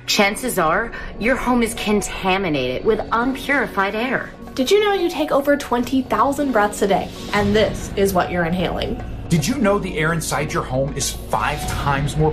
chances are your home is contaminated with unpurified air. Did you know you take over 20,000 breaths a day? And this is what you're inhaling. Did you know the air inside your home is 5 times more